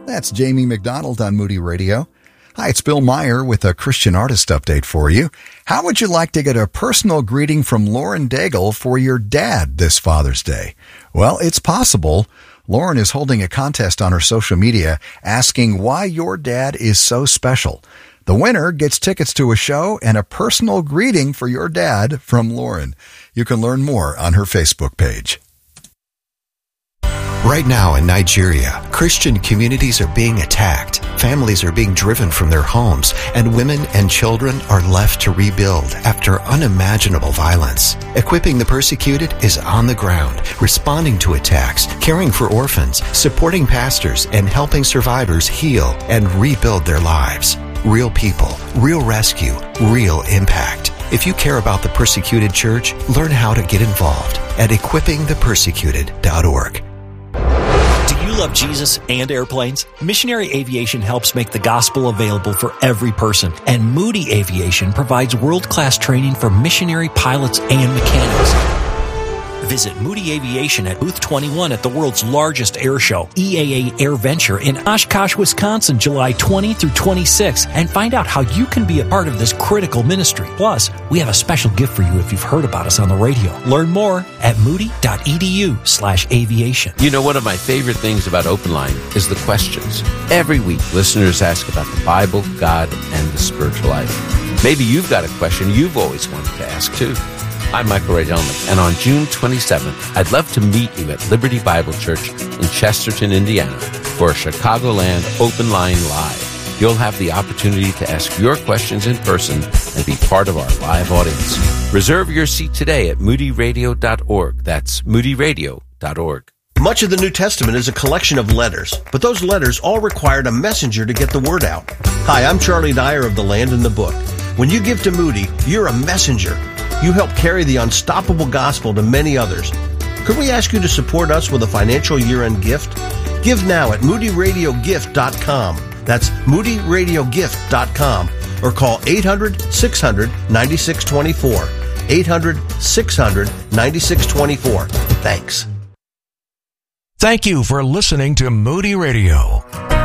That's Jamie McDonald on Moody Radio. Hi, it's Bill Meyer with a Christian artist update for you. How would you like to get a personal greeting from Lauren Daigle for your dad this Father's Day? Well, it's possible. Lauren is holding a contest on her social media asking why your dad is so special. The winner gets tickets to a show and a personal greeting for your dad from Lauren. You can learn more on her Facebook page. Right now in Nigeria, Christian communities are being attacked, families are being driven from their homes, and women and children are left to rebuild after unimaginable violence. Equipping the Persecuted is on the ground, responding to attacks, caring for orphans, supporting pastors, and helping survivors heal and rebuild their lives. Real people, real rescue, real impact. If you care about the persecuted church, learn how to get involved at equippingthepersecuted.org. Do you love Jesus and airplanes? Missionary Aviation helps make the gospel available for every person, and Moody Aviation provides world-class training for missionary pilots and mechanics. Visit Moody Aviation at Booth 21 at the world's largest air show, EAA Air Venture in Oshkosh, Wisconsin, July 20 through 26, and find out how you can be a part of this critical ministry. Plus, we have a special gift for you if you've heard about us on the radio. Learn more at moody.edu/aviation. You know, one of my favorite things about Open Line is the questions. Every week, listeners ask about the Bible, God, and the spiritual life. Maybe you've got a question you've always wanted to ask, too. I'm Michael Ray Delman, and on June 27th, I'd love to meet you at Liberty Bible Church in Chesterton, Indiana, for a Chicagoland Open Line Live. You'll have the opportunity to ask your questions in person and be part of our live audience. Reserve your seat today at moodyradio.org. That's moodyradio.org. Much of the New Testament is a collection of letters, but those letters all required a messenger to get the word out. Hi, I'm Charlie Dyer of The Land and the Book. When you give to Moody, you're a messenger. You help carry the unstoppable gospel to many others. Could we ask you to support us with a financial year-end gift? Give now at moodyradiogift.com. That's moodyradiogift.com. Or call 800-600-9624. 800-600-9624. Thanks. Thank you for listening to Moody Radio.